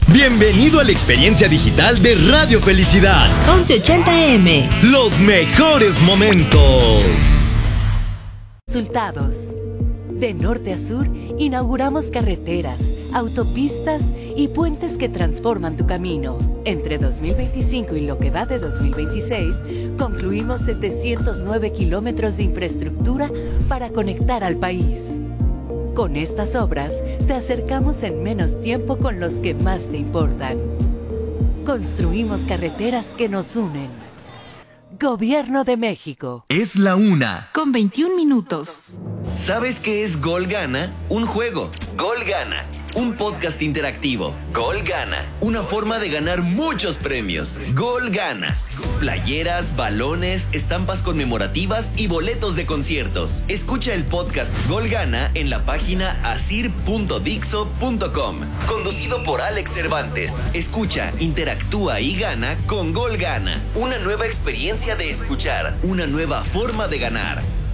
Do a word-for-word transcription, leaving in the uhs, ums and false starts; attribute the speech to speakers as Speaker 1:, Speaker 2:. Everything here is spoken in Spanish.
Speaker 1: Bienvenido a la experiencia digital de Radio Felicidad.
Speaker 2: once ochenta A M.
Speaker 1: Los mejores momentos.
Speaker 3: Resultados. De norte a sur, inauguramos carreteras, autopistas y puentes que transforman tu camino. Entre dos mil veinticinco y lo que va de dos mil veintiséis, concluimos setecientos nueve kilómetros de infraestructura para conectar al país. Con estas obras, te acercamos en menos tiempo con los que más te importan. Construimos carreteras que nos unen. Gobierno de México.
Speaker 4: Es la una.
Speaker 2: Con veintiún minutos.
Speaker 4: ¿Sabes qué es Gol Gana? Un juego. Gol Gana. Un podcast interactivo. Gol Gana. Una forma de ganar muchos premios. Gol Gana. Playeras, balones, estampas conmemorativas y boletos de conciertos. Escucha el podcast Gol Gana en la página asir punto dixo punto com. Conducido por Alex Cervantes. Escucha, interactúa y gana con Gol Gana. Una nueva experiencia de escuchar. Una nueva forma de ganar.